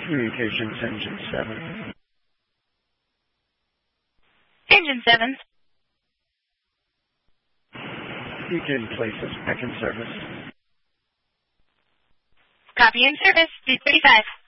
Communications Engine 7. Engine 7. Begin places back in service. Copy in service. 335.